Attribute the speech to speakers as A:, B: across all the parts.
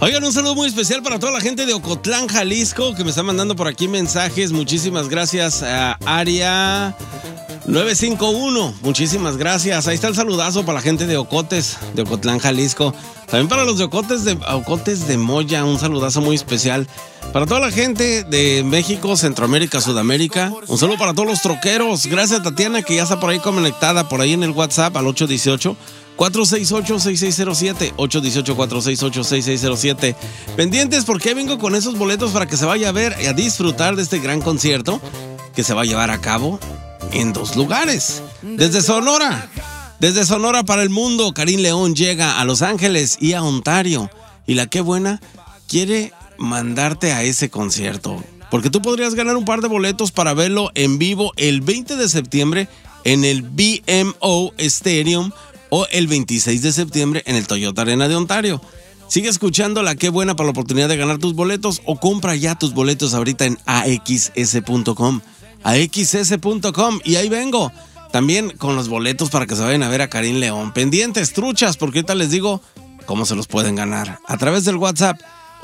A: Oigan, un saludo muy especial para toda la gente de Ocotlán, Jalisco, que me está mandando por aquí mensajes. Muchísimas gracias a Área 951. Muchísimas gracias. Ahí está el saludazo para la gente de Ocotes, de Ocotlán, Jalisco. También para los de Ocotes de Moya, un saludazo muy especial. Para toda la gente de México, Centroamérica, Sudamérica, un saludo para todos los troqueros. Gracias, Tatiana, que ya está por ahí conectada, por ahí en el WhatsApp al 818-468-6607, 818-468-6607. Pendientes porque vengo con esos boletos para que se vaya a ver y a disfrutar de este gran concierto que se va a llevar a cabo en 2 lugares. Desde Sonora para el mundo, Karim León llega a Los Ángeles y a Ontario. Y la Qué Buena quiere mandarte a ese concierto, porque tú podrías ganar un par de boletos para verlo en vivo el 20 de septiembre en el BMO Stadium o el 26 de septiembre en el Toyota Arena de Ontario. Sigue escuchando la Qué Buena para la oportunidad de ganar tus boletos o compra ya tus boletos ahorita en axs.com. axs.com y ahí vengo también con los boletos para que se vayan a ver a Karim León. Pendientes, truchas, porque ahorita les digo cómo se los pueden ganar a través del WhatsApp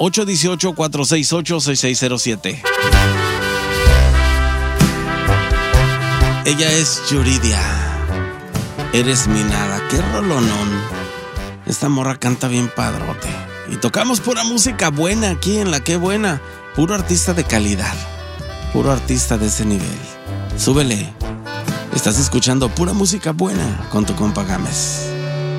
A: 818-468-6607. Ella es Yuridia. Eres mi nada. Qué rolonón. Esta morra canta bien padrote. Y tocamos pura música buena aquí en la Qué Buena. Puro artista de calidad. Puro artista de ese nivel. Súbele. Estás escuchando pura música buena con tu compa Gámez.